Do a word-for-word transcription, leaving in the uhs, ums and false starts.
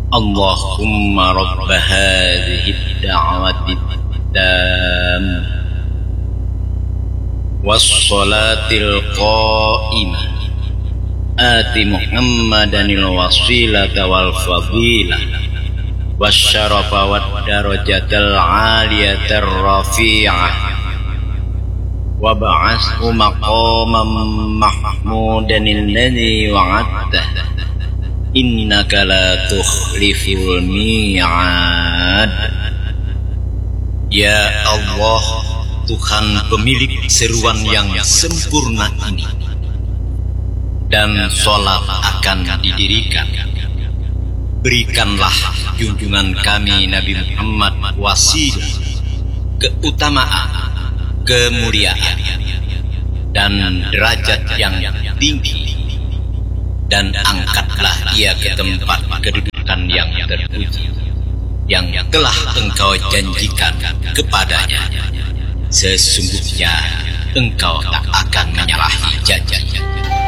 Allahumma rabb hadhihi ad-da'wati at-tammah was-salatil qa'imah ati Muhammadanil wasilata wal fadilah wasyarafa wad darajatal 'aliyatar rafi'ah wa ba'athu maqaman mahmudan alladhi wa'adta innaka la tukhliful mi'ad. Ya Allah, Tuhan pemilik seruan yang sempurna ini, dan sholat akan didirikan, berikanlah junjungan kami Nabi Muhammad wasilah, keutamaan, kemuliaan, dan derajat yang tinggi, dan angkatlah ia ke tempat kedudukan yang terpuji yang telah engkau janjikan kepadanya. Sesungguhnya engkau tak akan menyalahi janji.